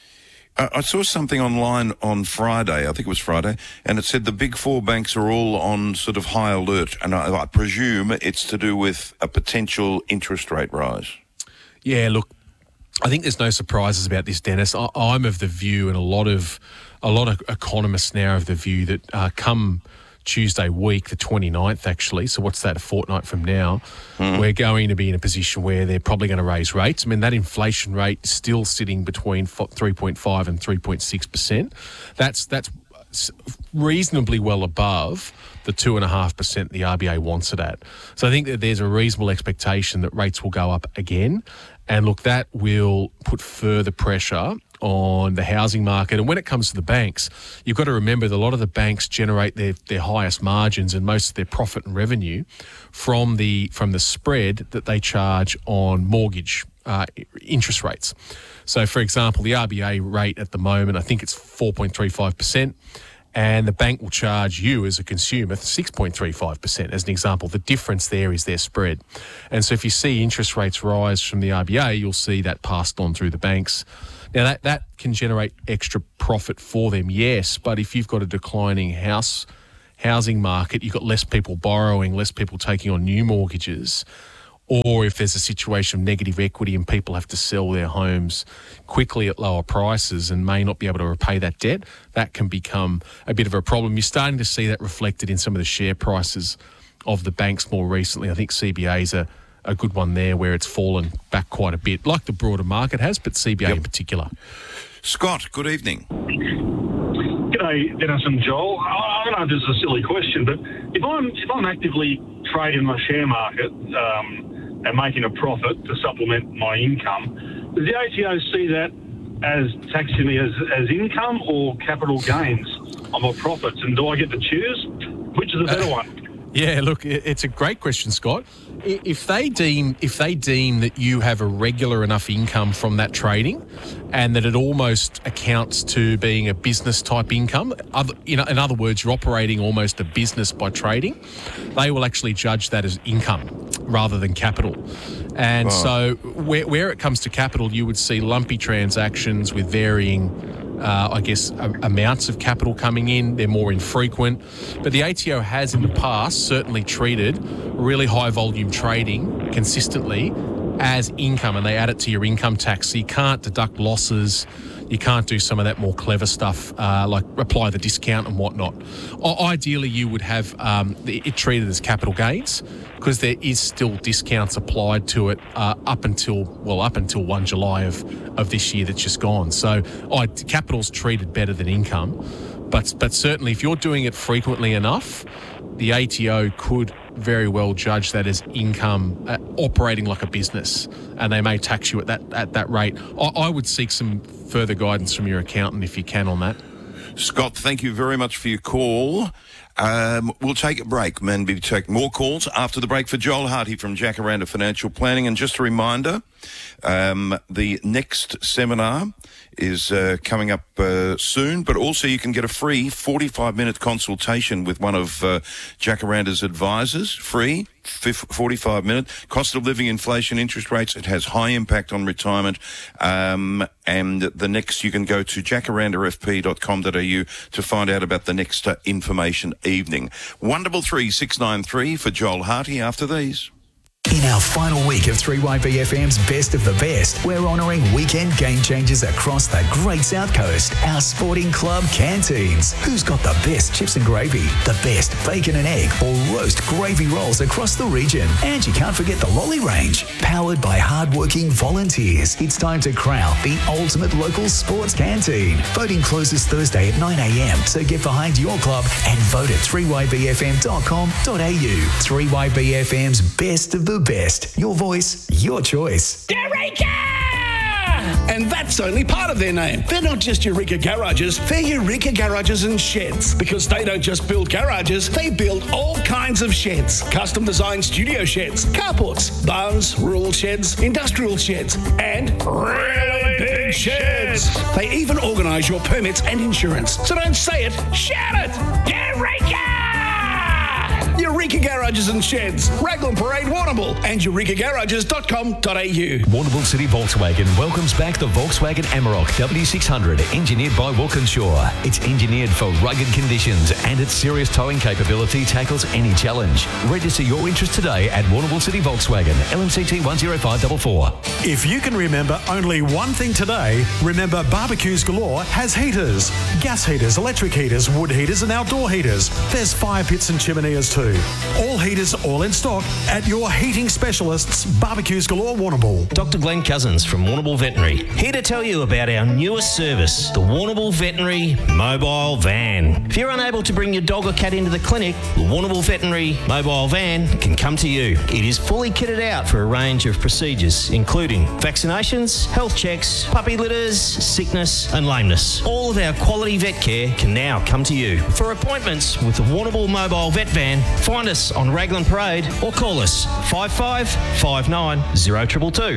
I saw something online on Friday, I think it was Friday, and it said the big four banks are all on sort of high alert, and I presume it's to do with a potential interest rate rise. Yeah, look, I think there's no surprises about this, Dennis. I'm of the view, and a lot of economists now are of the view that come Tuesday week, the 29th actually. So what's that, a fortnight from now? We're going to be in a position where they're probably going to raise rates. I mean, that inflation rate is still sitting between 3.5 and 3.6%. That's reasonably well above the 2.5% the RBA wants it at. So I think that there's a reasonable expectation that rates will go up again. And look, that will put further pressure on the housing market. And when it comes to the banks, you've got to remember that a lot of the banks generate their highest margins and most of their profit and revenue from the spread that they charge on mortgage interest rates. So, for example, the RBA rate at the moment, I think it's 4.35%. And the bank will charge you as a consumer 6.35%. As an example, the difference there is their spread. And so if you see interest rates rise from the RBA, you'll see that passed on through the banks. Now, that can generate extra profit for them, yes, but if you've got a declining housing market, you've got less people borrowing, less people taking on new mortgages, or if there's a situation of negative equity and people have to sell their homes quickly at lower prices and may not be able to repay that debt, that can become a bit of a problem. You're starting to see that reflected in some of the share prices of the banks more recently. I think CBA's a good one there where it's fallen back quite a bit, like the broader market has, but CBA in particular. Scott, good evening. G'day, Dennis and Joel. I don't know if this is a silly question, but if I'm actively trading the share market and making a profit to supplement my income, does the ATO see that as taxing me as income or capital gains on my profits? And do I get to choose? Which is a better one? Yeah, look, it's a great question, Scott. If they deem that you have a regular enough income from that trading and that it almost accounts to being a business type income, in other words, you're operating almost a business by trading, they will actually judge that as income rather than capital. And so where it comes to capital, you would see lumpy transactions with varying amounts of capital coming in. They're more infrequent. But the ATO has in the past certainly treated really high volume trading consistently as income, and they add it to your income tax. So you can't deduct losses. You can't do some of that more clever stuff like apply the discount and whatnot. Ideally, you would have it treated as capital gains because there is still discounts applied to it up until 1 July of this year that's just gone. So capital's treated better than income. But certainly if you're doing it frequently enough, the ATO could very well judge that as income operating like a business, and they may tax you at that rate. I would seek some further guidance from your accountant if you can on that. Scott, thank you very much for your call. We'll take a break. Man, we'll take more calls after the break for Joel Harty from Jacaranda Financial Planning. And just a reminder, the next seminar is coming up soon, but also you can get a free 45-minute consultation with one of Jacaranda's advisors, free, 45-minute. Cost of living, inflation, interest rates, it has high impact on retirement. And the next, you can go to jacarandafp.com.au to find out about the next information evening. 133 for Joel Harty after these. In our final week of 3YBFM's Best of the Best, we're honouring weekend game changers across the Great South Coast, our sporting club canteens. Who's got the best chips and gravy, the best bacon and egg or roast gravy rolls across the region? And you can't forget the Lolly Range. Powered by hard-working volunteers, it's time to crown the ultimate local sports canteen. Voting closes Thursday at 9 a.m, so get behind your club and vote at 3ybfm.com.au. 3YBFM's Best of the Best. Your voice, your choice. Eureka! And that's only part of their name. They're not just Eureka Garages, they're Eureka Garages and Sheds. Because they don't just build garages, they build all kinds of sheds. Custom designed studio sheds, carports, barns, rural sheds, industrial sheds, and really big sheds. They even organise your permits and insurance. So don't say it, shout it! Eureka! Eureka Garages. Garages and Sheds, Raglan Parade, Warrnambool, and eurekagarages.com.au. Warrnambool City Volkswagen welcomes back the Volkswagen Amarok W600, engineered by Walkinshaw. It's engineered for rugged conditions, and its serious towing capability tackles any challenge. Register your interest today at Warrnambool City Volkswagen, LMCT 10544. If you can remember only one thing today, remember Barbecues Galore has heaters. Gas heaters, electric heaters, wood heaters and outdoor heaters. There's fire pits and chimeneas too. All heaters, all in stock at your heating specialists, Barbecues Galore, Warrnambool. Dr. Glenn Cousins from Warrnambool Veterinary, here to tell you about our newest service, the Warrnambool Veterinary Mobile Van. If you're unable to bring your dog or cat into the clinic, the Warrnambool Veterinary Mobile Van can come to you. It is fully kitted out for a range of procedures, including vaccinations, health checks, puppy litters, sickness and lameness. All of our quality vet care can now come to you. For appointments with the Warrnambool Mobile Vet Van, find us on Raglan Parade or call us 5559 0222.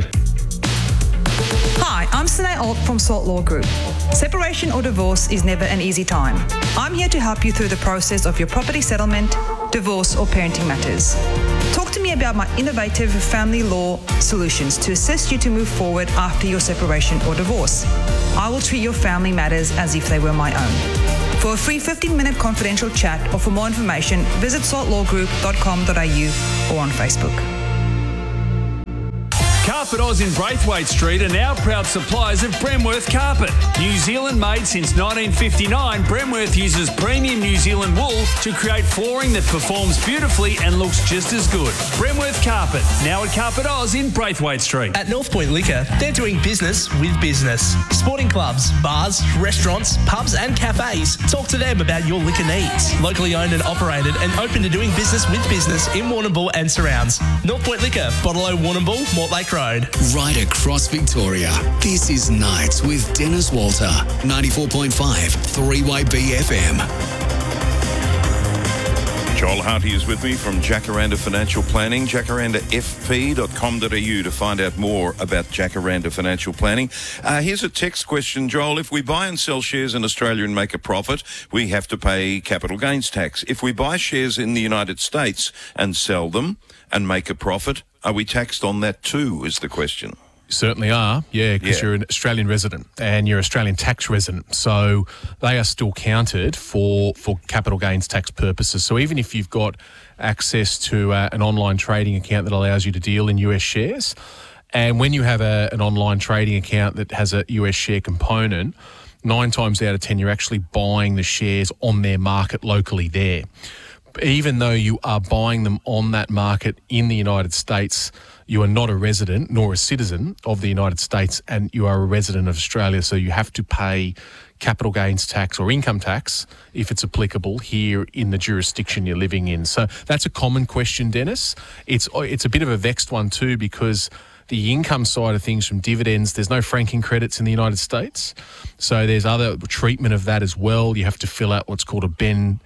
Hi, I'm Sine Alt from Salt Law Group. Separation or divorce is never an easy time. I'm here to help you through the process of your property settlement, divorce or parenting matters. Talk to me about my innovative family law solutions to assist you to move forward after your separation or divorce. I will treat your family matters as if they were my own. For a free 15-minute confidential chat or for more information, visit saltlawgroup.com.au or on Facebook. Carpet Oz in Braithwaite Street are now proud suppliers of Bremworth Carpet. New Zealand made since 1959, Bremworth uses premium New Zealand wool to create flooring that performs beautifully and looks just as good. Bremworth Carpet, now at Carpet Oz in Braithwaite Street. At North Point Liquor, they're doing business with business. Sporting clubs, bars, restaurants, pubs and cafes. Talk to them about your liquor needs. Locally owned and operated and open to doing business with business in Warrnambool and surrounds. North Point Liquor, Bottle O Warrnambool, Mortlake Road. Right across Victoria, this is Nights with Dennis Walter, 94.5 3YB FM. Joel Harty is with me from Jacaranda Financial Planning, jacarandafp.com.au to find out more about Jacaranda Financial Planning. Here's a text question, Joel. If we buy and sell shares in Australia and make a profit, we have to pay capital gains tax. If we buy shares in the United States and sell them and make a profit, are we taxed on that too, is the question. Certainly are, because you're an Australian resident and you're an Australian tax resident. So they are still counted for capital gains tax purposes. So even if you've got access to an online trading account that allows you to deal in US shares, and when you have an online trading account that has a US share component, 9 times out of 10 you're actually buying the shares on their market locally there. Even though you are buying them on that market in the United States, you are not a resident nor a citizen of the United States, and you are a resident of Australia, so you have to pay capital gains tax or income tax, if it's applicable, here in the jurisdiction you're living in. So that's a common question, Dennis. It's a bit of a vexed one too, because the income side of things from dividends, there's no franking credits in the United States. So there's other treatment of that as well. You have to fill out what's called a Ben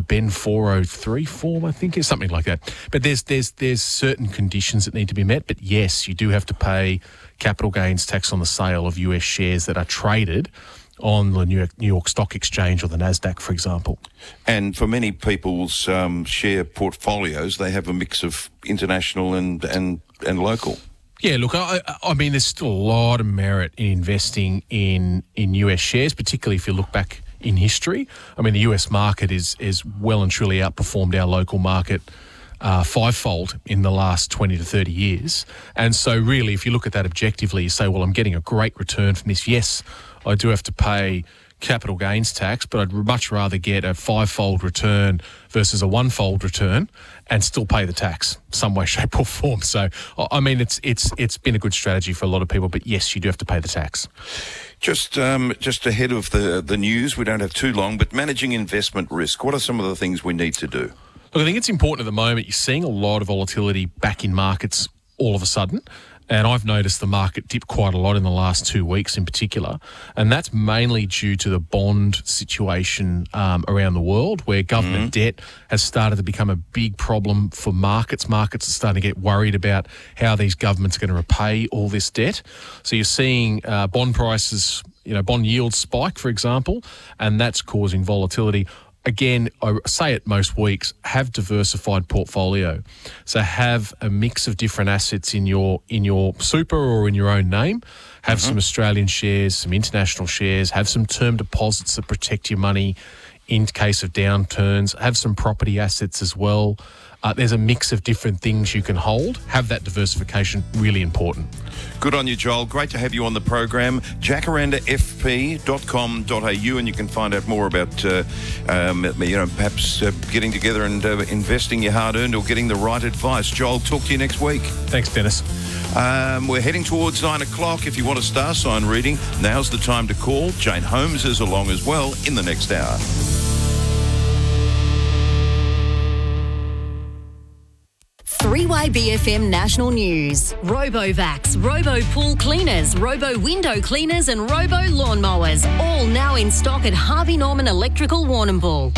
403 form, I think, is something like that. But there's certain conditions that need to be met. But yes, you do have to pay capital gains tax on the sale of US shares that are traded on the New York Stock Exchange or the NASDAQ, for example. And for many people's share portfolios, they have a mix of international and local. Yeah, look, I mean, there's still a lot of merit in investing in US shares, particularly if you look back in history. I mean, the US market is well and truly outperformed our local market fivefold in the last 20 to 30 years. And so really, if you look at that objectively, you say, well, I'm getting a great return from this. Yes, I do have to pay capital gains tax, but I'd much rather get a fivefold return versus a one-fold return and still pay the tax some way, shape or form. So, I mean, it's been a good strategy for a lot of people, but yes, you do have to pay the tax. Just ahead of the news, we don't have too long, but managing investment risk, what are some of the things we need to do? Look, I think it's important at the moment. You're seeing a lot of volatility back in markets all of a sudden. And I've noticed the market dip quite a lot in the last 2 weeks in particular. And that's mainly due to the bond situation around the world, where government debt has started to become a big problem for markets. Markets are starting to get worried about how these governments are going to repay all this debt. So you're seeing bond prices, bond yields spike, for example, and that's causing volatility. again, I say it most weeks, have diversified portfolio. So have a mix of different assets in your super or in your own name. Have some Australian shares, some international shares, have some term deposits that protect your money in case of downturns, have some property assets as well. There's a mix of different things you can hold. Have that diversification, really important. Good on you, Joel. Great to have you on the program. jacarandafp.com.au, and you can find out more about, perhaps getting together and investing your hard-earned or getting the right advice. Joel, talk to you next week. Thanks, Dennis. We're heading towards 9 o'clock. If you want a star sign reading, now's the time to call. Jane Holmes is along as well in the next hour. 3YBFM National News. RoboVax, RoboPool Cleaners, Robo Window Cleaners and Robo Lawnmowers. All now in stock at Harvey Norman Electrical Warrnambool.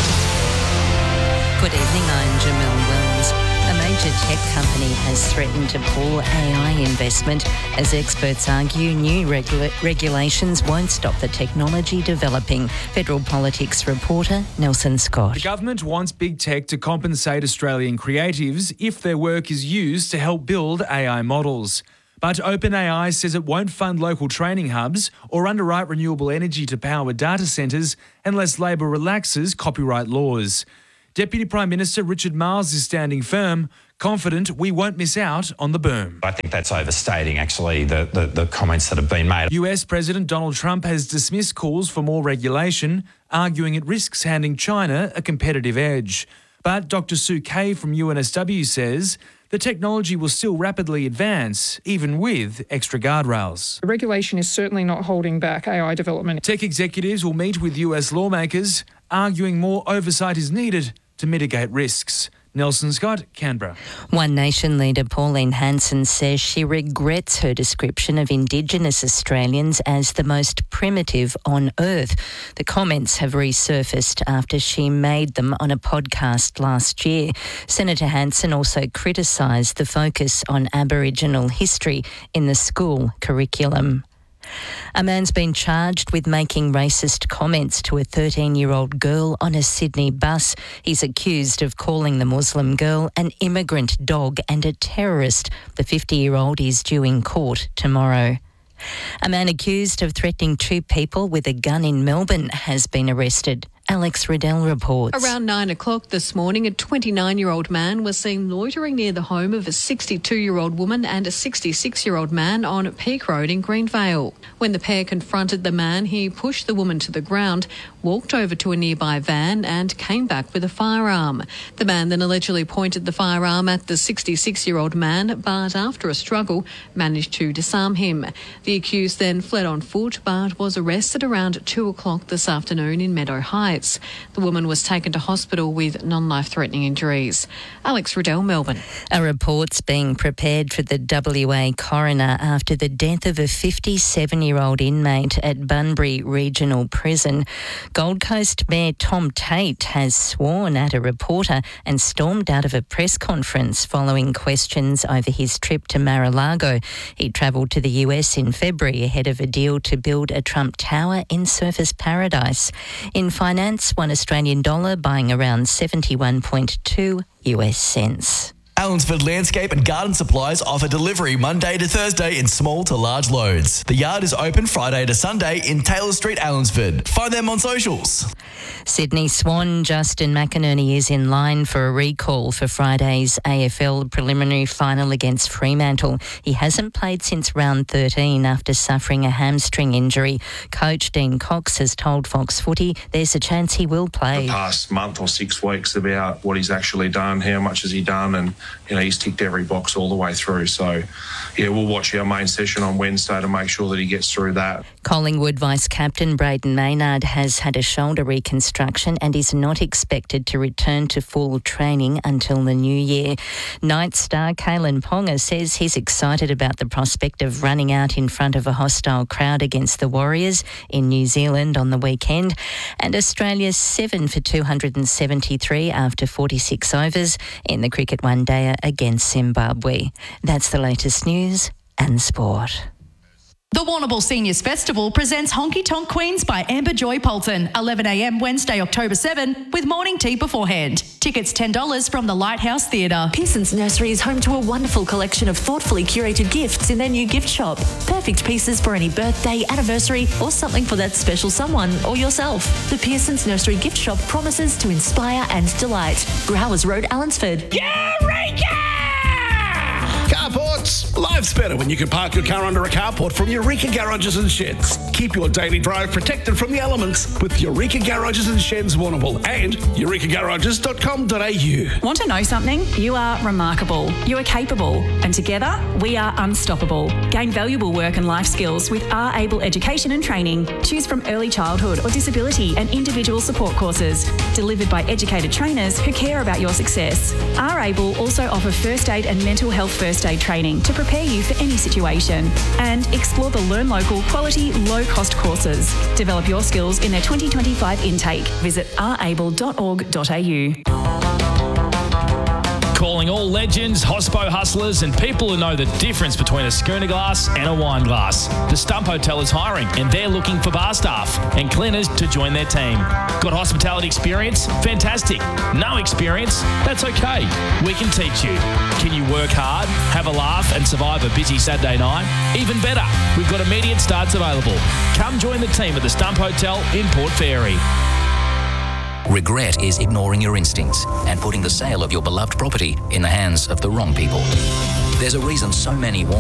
Good evening, I'm Jamil Wells. A major tech company has threatened to pull AI investment as experts argue new regulations won't stop the technology developing. Federal Politics reporter Nelson Scott. The government wants big tech to compensate Australian creatives if their work is used to help build AI models. But OpenAI says it won't fund local training hubs or underwrite renewable energy to power data centres unless Labor relaxes copyright laws. Deputy Prime Minister Richard Marles is standing firm, confident we won't miss out on the boom. I think that's overstating, actually, the comments that have been made. US President Donald Trump has dismissed calls for more regulation, arguing it risks handing China a competitive edge. But Dr. Sue Kay from UNSW says the technology will still rapidly advance, even with extra guardrails. The regulation is certainly not holding back AI development. Tech executives will meet with US lawmakers, arguing more oversight is needed to mitigate risks. Nelson Scott, Canberra. One Nation leader Pauline Hanson says she regrets her description of Indigenous Australians as the most primitive on earth. The comments have resurfaced after she made them on a podcast last year. Senator Hanson also criticised the focus on Aboriginal history in the school curriculum. A man's been charged with making racist comments to a 13-year-old girl on a Sydney bus. He's accused of calling the Muslim girl an immigrant dog and a terrorist. The 50-year-old is due in court tomorrow. A man accused of threatening two people with a gun in Melbourne has been arrested. Alex Riddell reports. Around 9 o'clock this morning, a 29-year-old man was seen loitering near the home of a 62-year-old woman and a 66-year-old man on Peak Road in Greenvale. When the pair confronted the man, he pushed the woman to the ground, walked over to a nearby van and came back with a firearm. The man then allegedly pointed the firearm at the 66-year-old man, but after a struggle, managed to disarm him. The accused then fled on foot, but was arrested around 2 o'clock this afternoon in Meadow Heights. The woman was taken to hospital with non-life-threatening injuries. Alex Riddell, Melbourne. A report's being prepared for the WA coroner after the death of a 57-year-old inmate at Bunbury Regional Prison. Gold Coast Mayor Tom Tate has sworn at a reporter and stormed out of a press conference following questions over his trip to Mar-a-Lago. He travelled to the US in February ahead of a deal to build a Trump Tower in Surfers Paradise. In finance, $1 Australian buying around 71.2 US cents. Allensford Landscape and Garden Supplies offer delivery Monday to Thursday in small to large loads. The yard is open Friday to Sunday in Taylor Street, Allensford. Find them on socials. Sydney Swan Justin McInerney is in line for a recall for Friday's AFL preliminary final against Fremantle. He hasn't played since round 13 after suffering a hamstring injury. Coach Dean Cox has told Fox Footy there's a chance he will play. The past month or 6 weeks about what he's actually done, how much has he done, and he's ticked every box all the way through. So, we'll watch our main session on Wednesday to make sure that he gets through that. Collingwood Vice-Captain Braden Maynard has had a shoulder reconstruction and is not expected to return to full training until the new year. Knights star Kalen Ponga says he's excited about the prospect of running out in front of a hostile crowd against the Warriors in New Zealand on the weekend. And Australia's 7 for 273 after 46 overs in the cricket one-dayer against Zimbabwe. That's the latest news and sport. The Warrnambool Seniors Festival presents Honky Tonk Queens by Amber Joy Polton, 11am Wednesday, October 7, with morning tea beforehand. Tickets $10 from the Lighthouse Theatre. Pearson's Nursery is home to a wonderful collection of thoughtfully curated gifts in their new gift shop. Perfect pieces for any birthday, anniversary, or something for that special someone or yourself. The Pearson's Nursery gift shop promises to inspire and delight. Growers Road, Allensford. Carports! Life's better when you can park your car under a carport from Eureka Garages and Sheds. Keep your daily drive protected from the elements with Eureka Garages and Sheds Warrnambool and eurekagarages.com.au. Want to know something? You are remarkable. You are capable. And together, we are unstoppable. Gain valuable work and life skills with R-Able Education and Training. Choose from early childhood or disability and individual support courses. Delivered by educated trainers who care about your success. R-Able also offer first aid and mental health first aid training to prepare you for any situation. And explore the Learn Local quality, low-cost courses. Develop your skills in their 2025 intake. Visit rable.org.au. Calling all legends, hospo hustlers and people who know the difference between a schooner glass and a wine glass. The Stump Hotel is hiring and they're looking for bar staff and cleaners to join their team. Got hospitality experience? Fantastic. No experience? That's okay. We can teach you. Can you work hard, have a laugh and survive a busy Saturday night? Even better, we've got immediate starts available. Come join the team at the Stump Hotel in Port Fairy. Regret is ignoring your instincts and putting the sale of your beloved property in the hands of the wrong people. There's a reason so many want